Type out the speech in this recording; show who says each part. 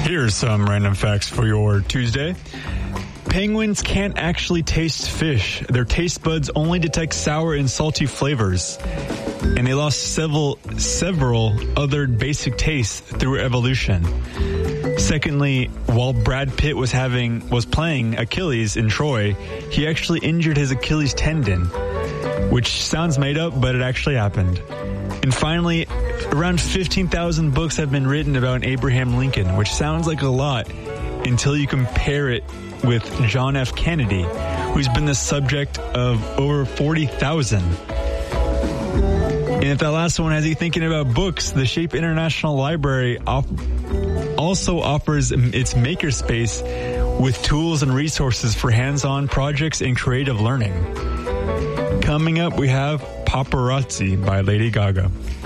Speaker 1: Here's some random facts for your Tuesday. Penguins can't actually taste fish. Their taste buds only detect sour and salty flavors. And they lost several other basic tastes through evolution. Secondly, while Brad Pitt was playing Achilles in Troy, he actually injured his Achilles tendon, which sounds made up, but it actually happened. And finally, around 15,000 books have been written about Abraham Lincoln, which sounds like a lot until you compare it with John F. Kennedy, who's been the subject of over 40,000. And if that last one has you thinking about books, the Shape International Library also offers its makerspace with tools and resources for hands-on projects and creative learning. Coming up, we have Paparazzi by Lady Gaga.